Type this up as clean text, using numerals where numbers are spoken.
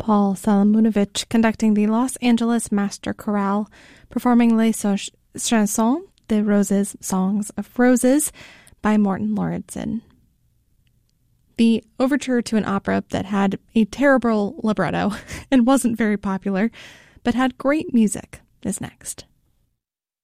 Paul Salamunovich conducting the Los Angeles Master Chorale, performing Les Chansons de Roses, Songs of Roses, by Morten Lauridsen. The overture to an opera that had a terrible libretto and wasn't very popular, but had great music, is next.